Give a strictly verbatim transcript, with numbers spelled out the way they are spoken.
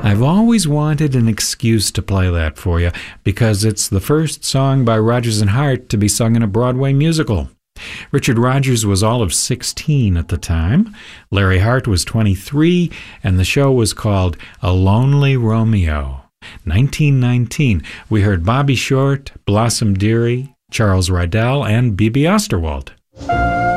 I've always wanted an excuse to play that for you because it's the first song by Rodgers and Hart to be sung in a Broadway musical. Richard Rodgers was all of sixteen at the time. Larry Hart was twenty-three, and the show was called A Lonely Romeo. nineteen nineteen, we heard Bobby Short, Blossom Dearie, Charles Rydell, and B B Osterwald.